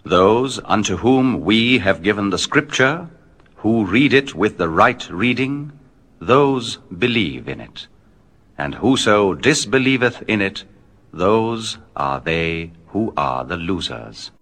Those unto whom we have given the Scripture, who read it with the right reading, those believe in it. And whoso disbelieveth in it, those are they who are the losers.